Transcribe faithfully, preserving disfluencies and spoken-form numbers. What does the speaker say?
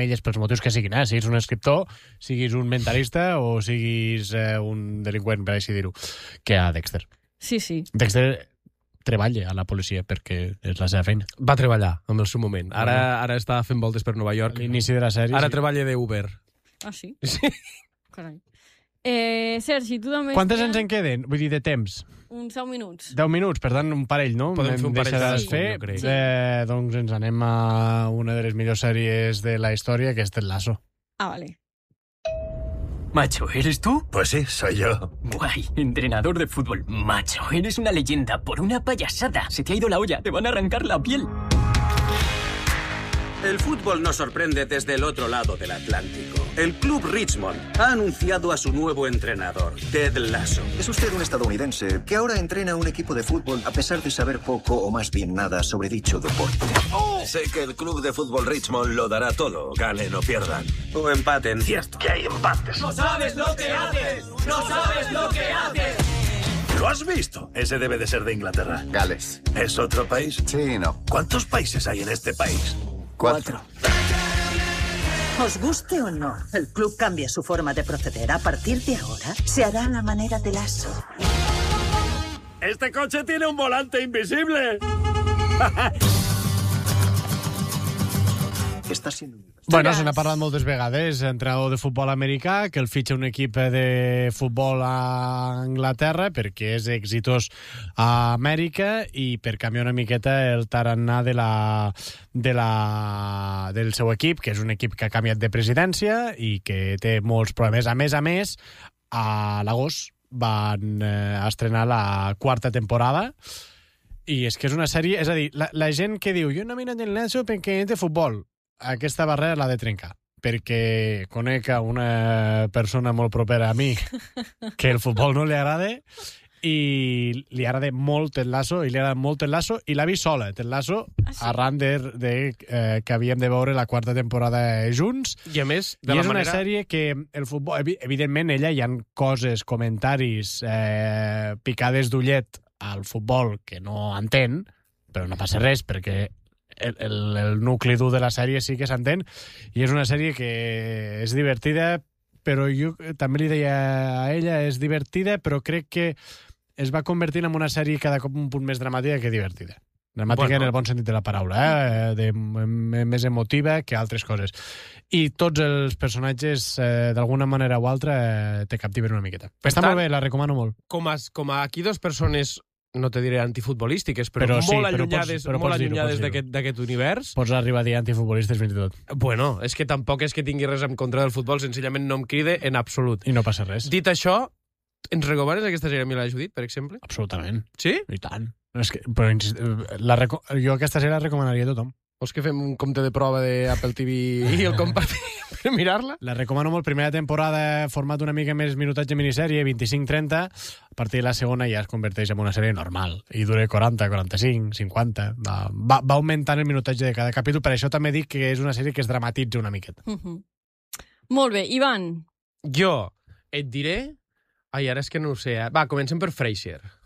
elles pels motius que siguin, eh? Siguis un escriptor, siguis un mentalista o siguis eh, un delinqüent, per així dir-ho, que a Dexter. Sí, sí. Dexter treballa a la policia perquè és la seva feina. Va treballar en el seu moment. Ara, ara està fent voltes per Nova York. A l'inici de la sèrie... Ara sí. treballa d'Uber. Ah, sí? Sí. Carai. Eh, Sergi, tu també... Quantes ens en queden? Vull dir, de temps? Uns deu minuts. deu minuts, per tant, un parell, no? Podem fer un parell de cadascun, fer. jo crec. Eh, doncs ens anem a una de les millors sèries de la història, que és Ted Lasso. Ah, vale. Macho, ¿eres tú? Pues sí, soy yo. Guay, entrenador de fútbol. Macho, eres una leyenda por una payasada. Se te ha ido la olla, te van a arrancar la piel. El fútbol nos sorprende desde el otro lado del Atlántico. El Club Richmond ha anunciado a su nuevo entrenador, Ted Lasso. Es usted un estadounidense que ahora entrena un equipo de fútbol a pesar de saber poco o más bien nada sobre dicho deporte. Sé que el club de fútbol Richmond lo dará todo, ganen o pierdan. O empaten. Cierto. Que hay empates. ¡No sabes lo que haces! ¡No sabes lo que haces! ¿Lo has visto? Ese debe de ser de Inglaterra. Gales. ¿Es otro país? Sí, no. ¿Cuántos países hay en este país? Cuatro. Os guste o no, el club cambia su forma de proceder. A partir de ahora, se hará a la manera de Lasso. ¡Este coche tiene un volante invisible! Está siendo... Bueno, se n'ha parlat moltes vegades, entrenador de futbol americà, que el fitxa un equip de futbol a Anglaterra perquè és exitós a Amèrica i per canviar una miqueta el tarannà de la, de la, del seu equip, que és un equip que ha canviat de presidència i que té molts problemes. A més a més, a l'agost van eh, estrenar la quarta temporada i és que és una sèrie... És a dir, la, la gent que diu jo no miro el Lasso perquè és de futbol, aquesta barrera l'ha de trencar, perquè conec a una persona molt propera a mi que el futbol no li agrada i li agrada molt Ted Lasso i li agrada molt Ted Lasso i l'ha vist sola, Ted Lasso, ah, sí? Arran de, de eh, que havíem de veure la quarta temporada junts. I a més, de I la és manera... una sèrie que el futbol, evidentment, ella hi ha coses, comentaris, eh, picades d'ullet al futbol que no entén, però no passa res, perquè El, el, el nucli dur de la sèrie sí que s'entén i és una sèrie que és divertida, però jo també li deia a ella, és divertida, però crec que es va convertint en una sèrie cada cop un punt més dramàtica que divertida. Dramàtica bueno. En el bon sentit de la paraula, eh? de, més emotiva que altres coses. I tots els personatges, eh, d'alguna manera o altra, eh, te captiven una miqueta. Per Està tant, molt bé, la recomano molt. Com a, com a aquí dos persones... no te diré antifutbolístiques, però, però sí, molt allunyades, però pots, molt allunyades d'aquest univers. Pots arribar a dir antifutbolistes fins i tot. Bueno, és que tampoc és que tingui res en contra del futbol, senzillament no em cride en absolut. I no passa res. Dit això, ens recomanes aquesta sèrie a mi la Judit, per exemple? Absolutament. Sí? I tant. És que, però, la, jo aquesta sèrie la recomanaria a tothom. Vols que fem un compte de prova d'Apple T V i el compartim per mirar-la? La recomano molt. Primera temporada, format una mica més minutatge minissèrie, vint-i-cinc trenta. A partir de la segona ja es converteix en una sèrie normal. I dura quaranta, quaranta-cinc, cinquanta. Va, va, va augmentant el minutatge de cada capítol. Per això també dic que és una sèrie que es dramatitza una miqueta. Uh -huh. Molt bé. Ivan? Jo et diré... Ai, ara és que no ho sé. Va, comencem per Frasier.